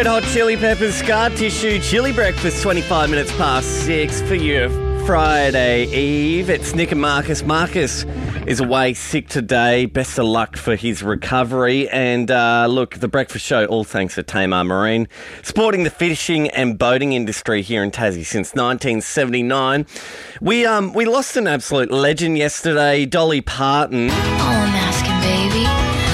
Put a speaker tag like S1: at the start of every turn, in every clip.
S1: Red Hot Chili Peppers, Scar Tissue, Chili Breakfast, 25 minutes past 6 for your Friday Eve. It's Nick and Marcus. Marcus is away sick today. Best of luck for his recovery. And look, the breakfast show, all thanks to Tamar Marine, supporting the fishing and boating industry here in Tassie since 1979. We lost an absolute legend yesterday, Dolly Parton.
S2: All I'm asking, baby,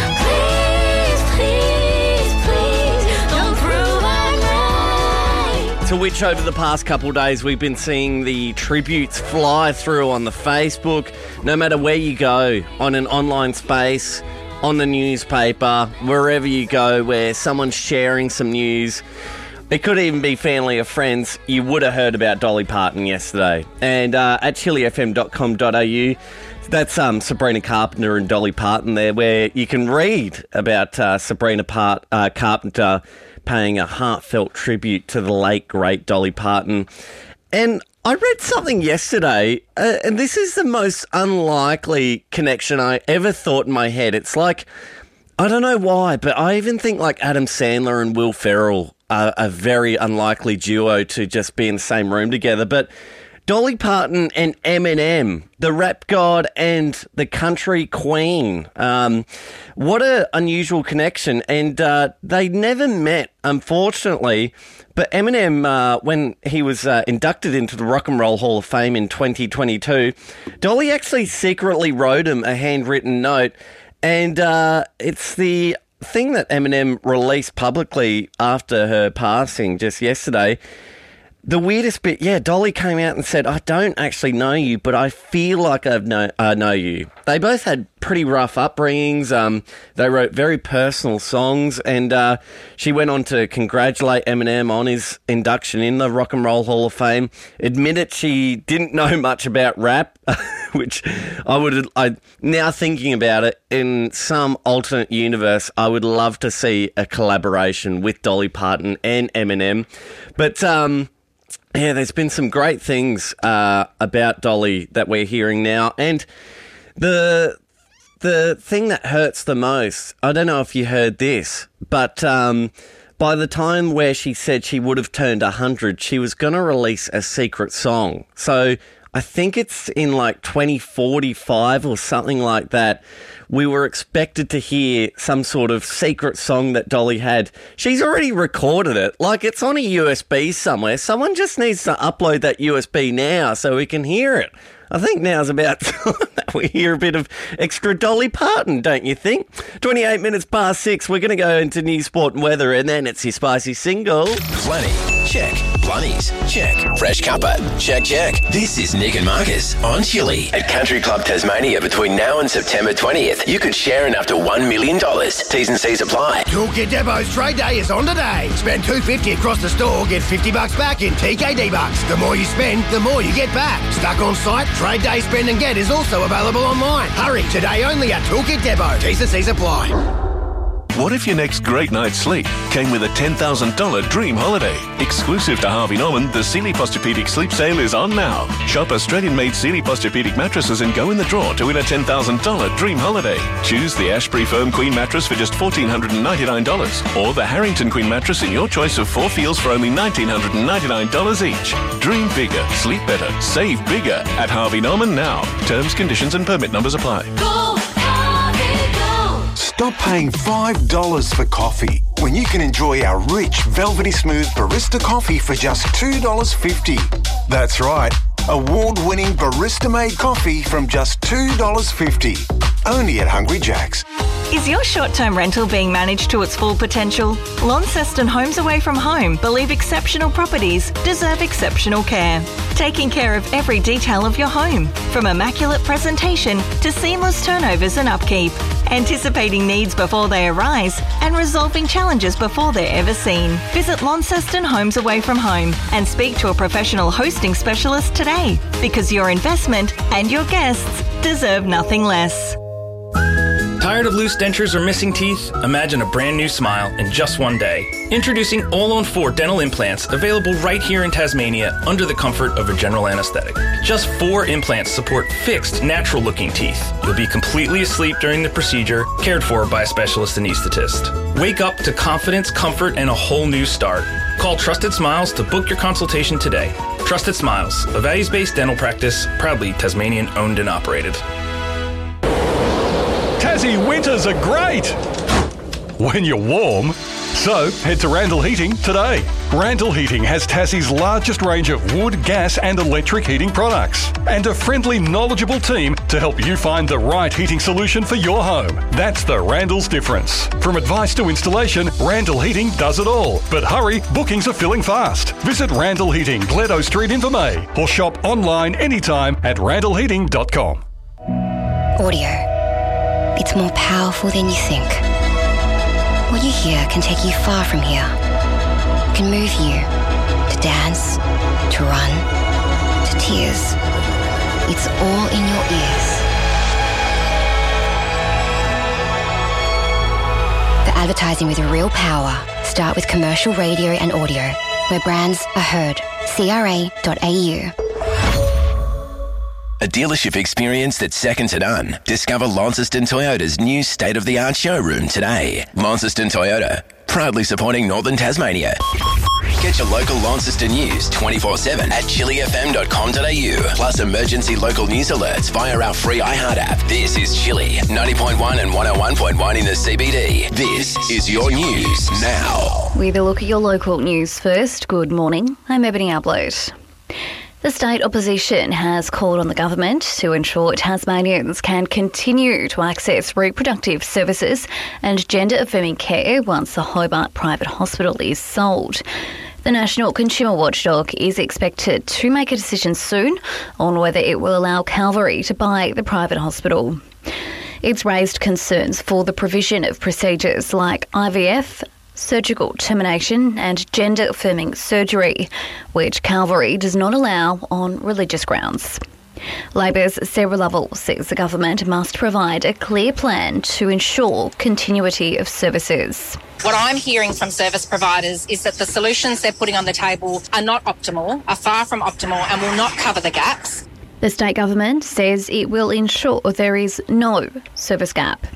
S2: please, don't prove I'm right.
S1: To which over the past couple of days we've been seeing the tributes fly through on the Facebook. No matter where you go, on an online space, on the newspaper, wherever you go where someone's sharing some news, it could even be family or friends, you would have heard about Dolly Parton yesterday. And at chilifm.com.au, that's Sabrina Carpenter and Dolly Parton there, where you can read about Sabrina Carpenter paying a heartfelt tribute to the late, great Dolly Parton. And I read something yesterday, and this is the most unlikely connection I ever thought in my head. It's like, I don't know why, but I even think like Adam Sandler and Will Ferrell are a very unlikely duo to just be in the same room together. But Dolly Parton and Eminem, the rap god and the country queen. What an unusual connection. And they never met, unfortunately. But Eminem, when he was inducted into the Rock and Roll Hall of Fame in 2022, Dolly actually secretly wrote him a handwritten note. And it's the thing that Eminem released publicly after her passing just yesterday. The weirdest bit, Dolly came out and said, I don't actually know you, but I feel like I know you. They both had pretty rough upbringings. They wrote very personal songs, and she went on to congratulate Eminem on his induction in the Rock and Roll Hall of Fame. Admitted she didn't know much about rap, which now thinking about it, in some alternate universe, I would love to see a collaboration with Dolly Parton and Eminem. But yeah, there's been some great things about Dolly that we're hearing now. And the thing that hurts the most, I don't know if you heard this, but by the time where she said she would have turned 100, she was going to release a secret song. So I think it's in like 2045 or something like that. We were expected to hear some sort of secret song that Dolly had. She's already recorded it. Like, it's on a USB somewhere. Someone just needs to upload that USB now so we can hear it. I think now's about time that we hear a bit of extra Dolly Parton, don't you think? 28 minutes past 6, we're going to go into news, sport and weather, and then it's your spicy single.
S3: Plenty, check. Blunnies, check. Fresh cuppa, check. This is Nick and Marcus on Chili. At Country Club Tasmania between now and September 20th, you could share in up to $1 million. T's and C's apply.
S4: Toolkit Depot's trade day is on today. Spend $250 across the store, get $50 back in TKD bucks. The more you spend, the more you get back. Stuck on site? Trade day spend and get is also available online. Hurry, today only at Toolkit Depot. T's and C's apply.
S5: What if your next great night's sleep came with a $10,000 dream holiday? Exclusive to Harvey Norman, the Sealy Posturepedic Sleep Sale is on now. Shop Australian-made Sealy Posturepedic mattresses and go in the draw to win a $10,000 dream holiday. Choose the Ashbury Foam Queen mattress for just $1,499 or the Harrington Queen mattress in your choice of 4 feels for only $1,999 each. Dream bigger, sleep better, save bigger at Harvey Norman now. Terms, conditions and permit numbers apply.
S6: Stop paying $5 for coffee when you can enjoy our rich, velvety smooth barista coffee for just $2.50. That's right, award-winning barista-made coffee from just $2.50. Only at Hungry Jack's.
S7: Is your short-term rental being managed to its full potential? Launceston Homes Away from Home believe exceptional properties deserve exceptional care. Taking care of every detail of your home, from immaculate presentation to seamless turnovers and upkeep. Anticipating needs before they arise and resolving challenges before they're ever seen. Visit Launceston Homes Away from Home and speak to a professional hosting specialist today, because your investment and your guests deserve nothing less.
S8: Tired of loose dentures or missing teeth? Imagine a brand new smile in just one day. Introducing All-on-4 dental implants, available right here in Tasmania under the comfort of a general anaesthetic. Just 4 implants support fixed, natural-looking teeth. You'll be completely asleep during the procedure, cared for by a specialist anaesthetist. Wake up to confidence, comfort, and a whole new start. Call Trusted Smiles to book your consultation today. Trusted Smiles, a values-based dental practice, proudly Tasmanian owned and operated.
S9: Tassie winters are great when you're warm. So head to Randall Heating today. Randall Heating has Tassie's largest range of wood, gas and electric heating products and a friendly, knowledgeable team to help you find the right heating solution for your home. That's the Randall's difference. From advice to installation, Randall Heating does it all. But hurry, bookings are filling fast. Visit Randall Heating, Gledo Street in Vermey, or shop online anytime at randallheating.com.
S10: Audio. It's more powerful than you think. What you hear can take you far from here. It can move you to dance, to run, to tears. It's all in your ears. For advertising with real power, start with commercial radio and audio, where brands are heard. CRA.au.
S3: A dealership experience that's second to none. Discover Launceston Toyota's new state-of-the-art showroom today. Launceston Toyota, proudly supporting Northern Tasmania. Get your local Launceston news 24/7 at chillyfm.com.au. Plus emergency local news alerts via our free iHeart app. This is Chilly, 90.1 and 101.1 in the CBD. This is your news now.
S11: With a look at your local news first. Good morning. I'm Ebony Ablett. The state opposition has called on the government to ensure Tasmanians can continue to access reproductive services and gender-affirming care once the Hobart private hospital is sold. The National Consumer Watchdog is expected to make a decision soon on whether it will allow Calvary to buy the private hospital. It's raised concerns for the provision of procedures like IVF, surgical termination and gender-affirming surgery, which Calvary does not allow on religious grounds. Labor's Sarah Lovell says the government must provide a clear plan to ensure continuity of services.
S12: What I'm hearing from service providers is that the solutions they're putting on the table are not optimal, are far from optimal and will not cover the gaps.
S11: The state government says it will ensure there is no service gap.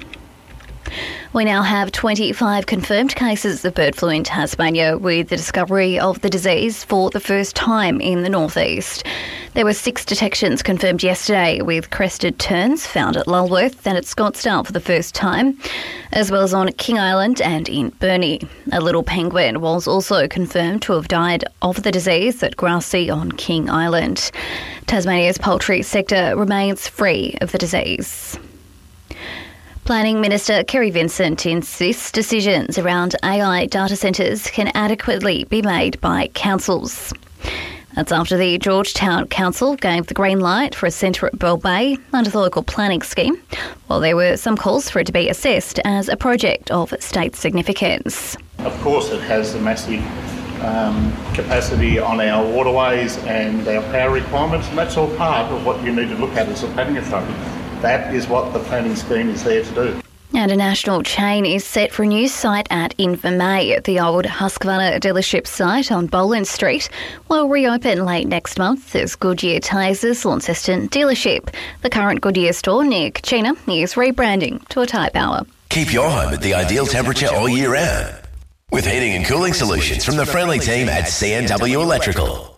S11: We now have 25 confirmed cases of bird flu in Tasmania, with the discovery of the disease for the first time in the northeast. There were 6 detections confirmed yesterday, with crested terns found at Lulworth and at Scottsdale for the first time, as well as on King Island and in Burnie. A little penguin was also confirmed to have died of the disease at Grassy on King Island. Tasmania's poultry sector remains free of the disease. Planning Minister Kerry Vincent insists decisions around AI data centres can adequately be made by councils. That's after the Georgetown Council gave the green light for a centre at Bell Bay under the local planning scheme, while there were some calls for it to be assessed as a project of state significance.
S13: Of course it has a massive capacity on our waterways and our power requirements, and that's all part of what you need to look at as a planning authority. That is what the planning scheme is there to do.
S11: And a national chain is set for a new site at Invermay. The old Husqvarna dealership site on Boland Street will reopen late next month as Goodyear Tysers Launceston dealership. The current Goodyear store near Kachina is rebranding to a Tyre Power.
S3: Keep your home at the ideal temperature all year round with heating and cooling solutions from the friendly team at CNW Electrical.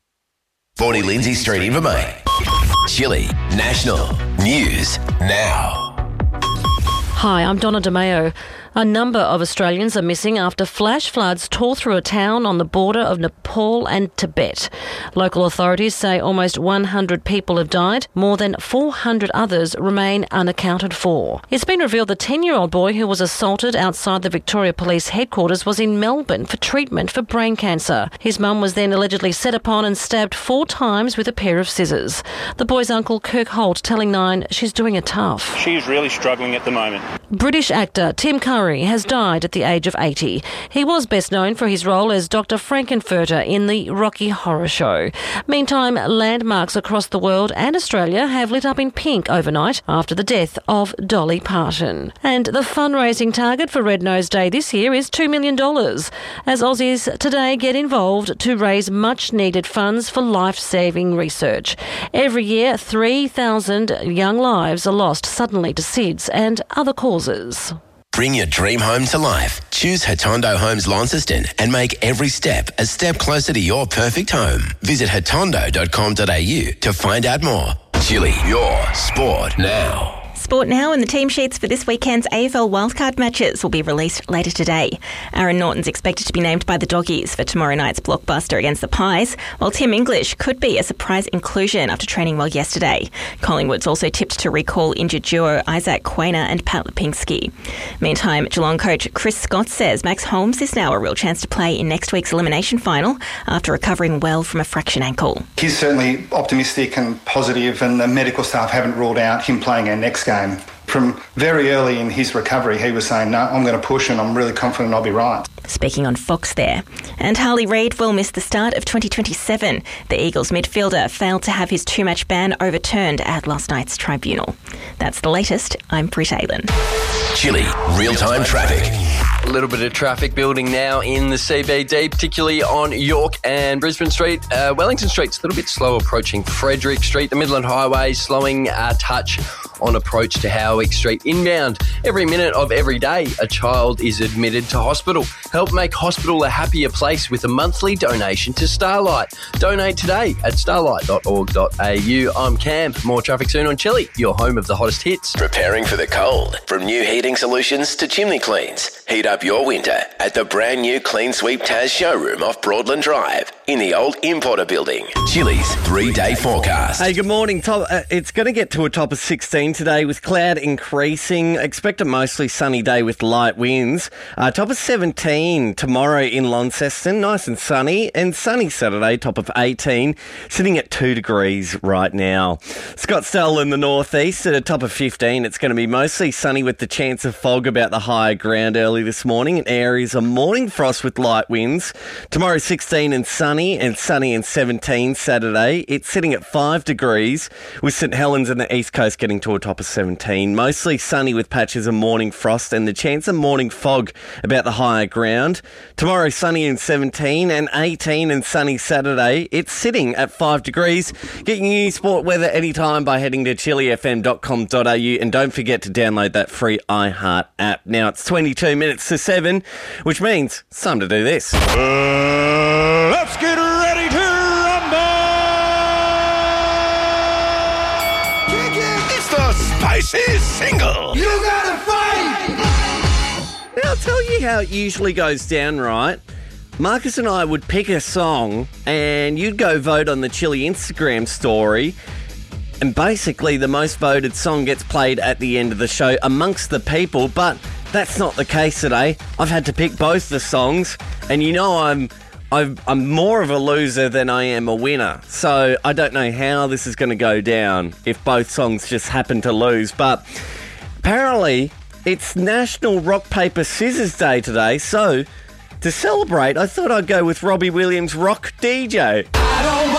S3: 40 Lindsay Street, Invermay. Chilly National News Now.
S14: Hi, I'm Donna DeMeo. A number of Australians are missing after flash floods tore through a town on the border of Nepal and Tibet. Local authorities say almost 100 people have died. More than 400 others remain unaccounted for. It's been revealed the 10-year-old boy who was assaulted outside the Victoria Police headquarters was in Melbourne for treatment for brain cancer. His mum was then allegedly set upon and stabbed 4 times with a pair of scissors. The boy's uncle, Kirk Holt, telling Nine she's doing it tough.
S15: She's really struggling at the moment.
S14: British actor Tim Curry Montgomery has died at the age of 80. He was best known for his role as Dr. Frankenfurter in the Rocky Horror Show. Meantime, landmarks across the world and Australia have lit up in pink overnight after the death of Dolly Parton. And the fundraising target for Red Nose Day this year is $2 million, as Aussies today get involved to raise much-needed funds for life-saving research. Every year, 3,000 young lives are lost suddenly to SIDS and other causes.
S3: Bring your dream home to life. Choose Hatondo Homes Launceston and make every step a step closer to your perfect home. Visit hatondo.com.au to find out more. Chili, your sport now.
S15: Sport now, and the team sheets for this weekend's AFL wildcard matches will be released later today. Aaron Norton's expected to be named by the Doggies for tomorrow night's blockbuster against the Pies, while Tim English could be a surprise inclusion after training well yesterday. Collingwood's also tipped to recall injured duo Isaac Quainer and Pat Lipinski. Meantime, Geelong coach Chris Scott says Max Holmes is now a real chance to play in next week's elimination final after recovering well from a fractured ankle.
S16: He's certainly optimistic and positive, and the medical staff haven't ruled out him playing our next game. From very early in his recovery, he was saying, no, I'm going to push and I'm really confident I'll be right.
S15: Speaking on Fox there. And Harley Reid will miss the start of 2027. The Eagles midfielder failed to have his 2-match ban overturned at last night's tribunal. That's the latest. I'm Britt Aylan.
S3: Chili, real-time traffic.
S17: A little bit of traffic building now in the CBD, particularly on York and Brisbane Street. Wellington Street's a little bit slow approaching Frederick Street. The Midland Highway slowing a touch on approach to Howick Street inbound. Every minute of every day, a child is admitted to hospital. Help make hospital a happier place with a monthly donation to Starlight. Donate today at starlight.org.au. I'm Cam. More traffic soon on Chili, your home of the hottest hits.
S3: Preparing for the cold. From new heating solutions to chimney cleans. Heat up your winter at the brand new Clean Sweep Taz showroom off Broadland Drive in the old Importer building. Chili's 3-day forecast.
S1: Hey, good morning, Tom. It's going to get to a top of 16 today with cloud increasing. Expect a mostly sunny day with light winds. Top of 17 tomorrow in Launceston, nice and sunny. And sunny Saturday, top of 18, sitting at 2 degrees right now. Scottsdale in the northeast at a top of 15. It's going to be mostly sunny with the chance of fog about the higher ground early this morning, and areas of morning frost with light winds. Tomorrow 16 and sunny and 17 Saturday. It's sitting at 5 degrees with St Helens and the east coast getting to a top of 17. Mostly sunny with patches of morning frost and the chance of morning fog about the higher ground. Tomorrow sunny and 17 and 18 and sunny Saturday. It's sitting at 5 degrees. Get your new sport weather anytime by heading to chilifm.com.au, and don't forget to download that free iHeart app. Now it's 22 minutes to 7, which means it's time to do this.
S18: Let's get ready to rumble!
S3: It's the Spicy Single.
S18: You gotta fight!
S1: Now, I'll tell you how it usually goes down, right? Marcus and I would pick a song and you'd go vote on the Chili Instagram story, and basically the most voted song gets played at the end of the show amongst the people, but that's not the case today. I've had to pick both the songs, and you know I'm more of a loser than I am a winner. So I don't know how this is going to go down if both songs just happen to lose. But apparently it's National Rock, Paper, Scissors Day today. So to celebrate, I thought I'd go with Robbie Williams' Rock DJ.